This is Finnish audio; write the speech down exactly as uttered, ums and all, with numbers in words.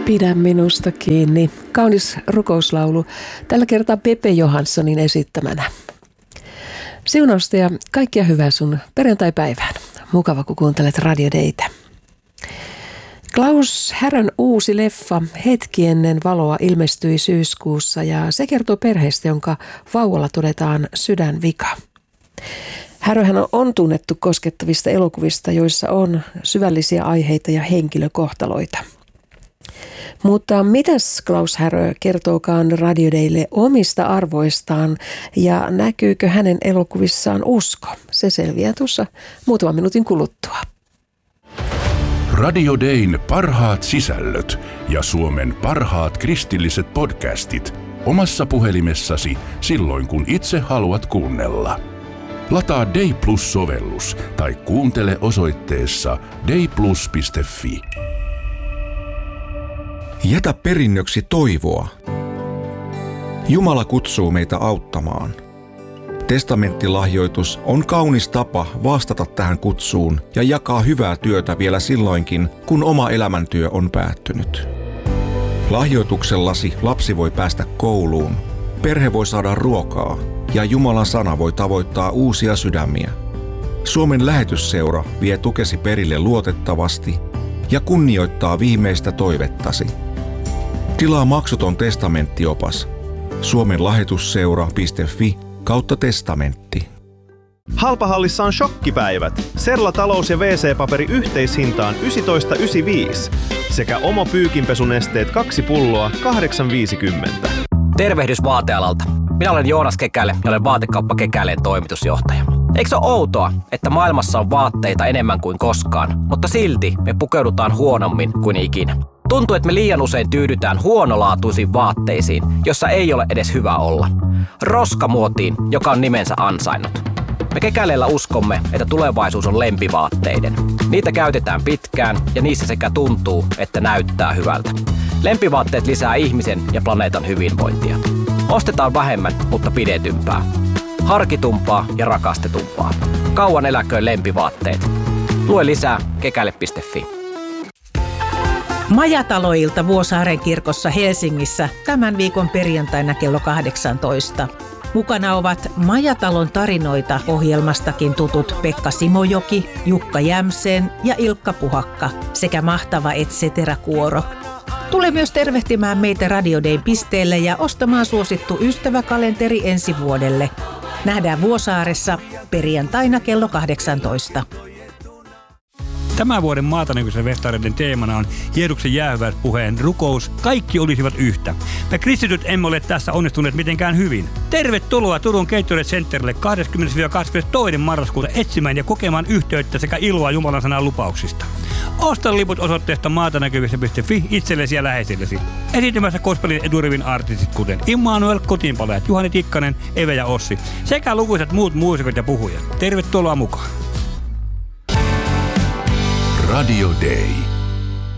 Pidä minusta kiinni. Kaunis rukouslaulu. Tällä kertaa Pepe Johanssonin esittämänä. Siunausta ja kaikkia hyvää sun perjantaipäivään. Mukava, kun kuuntelet Radio Daytä. Klaus Härön uusi leffa Hetki ennen valoa ilmestyi syyskuussa ja se kertoo perheestä, jonka vauvalla todetaan sydänvika. Häröhän on tunnettu koskettavista elokuvista, joissa on syvällisiä aiheita ja henkilökohtaloita. Mutta mitäs Klaus Härö kertookaan Radio Daylle omista arvoistaan ja näkyykö hänen elokuvissaan usko? Se selviää tuossa muutaman minuutin kuluttua. Radio Dayn parhaat sisällöt ja Suomen parhaat kristilliset podcastit omassa puhelimessasi silloin, kun itse haluat kuunnella. Lataa Day Plus-sovellus tai kuuntele osoitteessa dayplus piste fi. Jätä perinnöksi toivoa. Jumala kutsuu meitä auttamaan. Testamenttilahjoitus on kaunis tapa vastata tähän kutsuun ja jakaa hyvää työtä vielä silloinkin, kun oma elämäntyö on päättynyt. Lahjoituksellasi lapsi voi päästä kouluun, perhe voi saada ruokaa ja Jumalan sana voi tavoittaa uusia sydämiä. Suomen lähetysseura vie tukesi perille luotettavasti ja kunnioittaa viimeistä toivettasi. Tilaa maksuton testamenttiopas suomen lahjoitusseura piste fi kautta testamentti. Halpahallissa on shokkipäivät. Serla talous- ja wee see-paperi yhteishintaan yhdeksäntoista yhdeksänkymmentäviisi sekä Omo pyykinpesunesteet kaksi pulloa kahdeksan viisikymmentä. Tervehdys vaatealalta. Minä olen Joonas Kekäle ja olen Vaatekauppa Kekäleen toimitusjohtaja. Eikö se ole outoa, että maailmassa on vaatteita enemmän kuin koskaan, mutta silti me pukeudutaan huonommin kuin ikinä? Tuntuu, että me liian usein tyydytään huonolaatuisiin vaatteisiin, jossa ei ole edes hyvä olla. Roskamuotiin, joka on nimensä ansainnut. Me Kekäleellä uskomme, että tulevaisuus on lempivaatteiden. Niitä käytetään pitkään ja niissä sekä tuntuu, että näyttää hyvältä. Lempivaatteet lisää ihmisen ja planeetan hyvinvointia. Ostetaan vähemmän, mutta pidetympää. Harkitumpaa ja rakastetumpaa. Kauan eläköön lempivaatteet. Lue lisää kekäle piste fi. Majataloilta Vuosaaren kirkossa Helsingissä tämän viikon perjantaina kello kahdeksantoista. Mukana ovat Majatalon tarinoita ohjelmastakin tutut Pekka Simojoki, Jukka Jämseen ja Ilkka Puhakka sekä mahtava et cetera-kuoro. Tule myös tervehtimään meitä Radio Dayn pisteelle ja ostamaan suosittu ystäväkalenteri ensi vuodelle. Nähdään Vuosaaressa perjantaina kello kahdeksantoista. Tämän vuoden Maatanäkyisen festareiden teemana on Jeesuksen jäähyväispuheen rukous, kaikki olisivat yhtä. Me kristityt emme ole tässä onnistuneet mitenkään hyvin. Tervetuloa Turun Gatorade Centerille kahdeskymmenes kahdeskymmenestoinen marraskuuta etsimään ja kokemaan yhteyttä sekä iloa Jumalan sanan lupauksista. Osta liput osoitteesta maatanäkyvissä piste fi itsellesi ja läheisillesi. Esiintymässä gospelin eturivin artistit kuten Immanuel, Kotiinpalajat, Juhani Tikkanen, Eve ja Ossi sekä lukuisat muut muusikot ja puhujat. Tervetuloa mukaan! Radio Day.